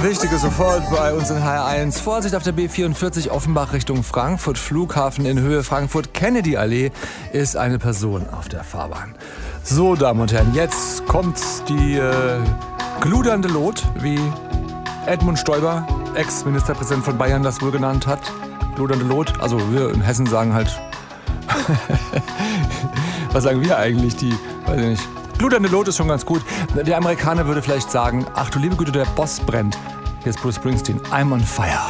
Wichtige sofort bei uns in HR1. Vorsicht auf der B44 Offenbach Richtung Frankfurt. Flughafen in Höhe Frankfurt. Kennedy-Allee ist eine Person auf der Fahrbahn. So, Damen und Herren, jetzt kommt die gludernde Lot, wie Edmund Stoiber, Ex-Ministerpräsident von Bayern, das wohl genannt hat. Gludernde Lot. Also wir in Hessen sagen halt... Was sagen wir eigentlich? Weiß ich nicht. Gludernde Lot ist schon ganz gut. Der Amerikaner würde vielleicht sagen, ach du liebe Güte, der Boss brennt. Hier ist Bruce Springsteen, I'm on fire.